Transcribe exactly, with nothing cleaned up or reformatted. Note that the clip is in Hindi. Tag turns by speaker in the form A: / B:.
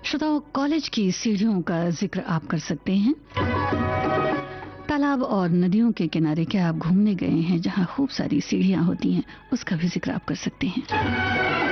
A: श्रोताओं, कॉलेज की सीढ़ियों का जिक्र आप कर सकते हैं। तालाब और नदियों के किनारे क्या आप घूमने गए हैं जहां खूब सारी सीढ़ियां होती हैं, उसका भी जिक्र आप कर सकते हैं।